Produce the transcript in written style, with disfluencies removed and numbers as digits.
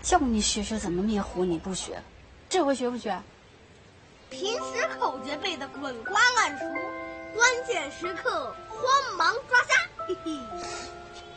叫你学学怎么灭火，你不学，这回学不学？ 平时口诀背得滚瓜烂熟，关键时刻慌忙抓瞎，嘿嘿。